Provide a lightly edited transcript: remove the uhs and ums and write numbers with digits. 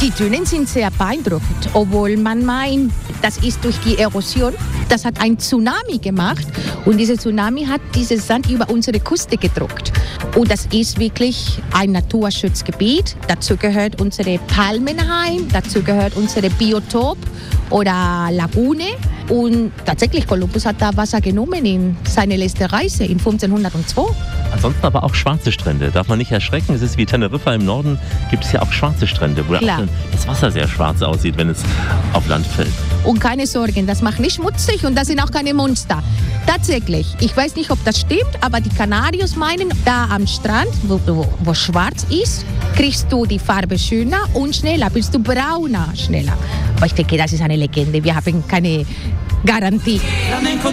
Die Dünen sind sehr beeindruckend, obwohl man meint, das ist durch die Erosion. Das hat ein Tsunami gemacht und dieser Tsunami hat dieses Sand über unsere Küste gedruckt. Und das ist wirklich ein Naturschutzgebiet. Dazu gehört unsere Palmenhain, dazu gehört unsere Biotop oder Lagune. Und tatsächlich, Kolumbus hat da Wasser genommen in seine letzte Reise in 1502. Ansonsten aber auch schwarze Strände. Darf man nicht erschrecken. Es ist wie Teneriffa im Norden, gibt es ja auch schwarze Strände, wo auch das Wasser sehr schwarz aussieht, wenn es auf Land fällt. Und keine Sorgen, das macht nicht schmutzig und das sind auch keine Monster. Tatsächlich, ich weiß nicht, ob das stimmt, aber die Kanarios meinen, da am Strand, wo schwarz ist, kriegst du die Farbe schöner und schneller, bist du brauner schneller. Aber ich denke, das ist eine Legende, wir haben keine Garantie. Flamenco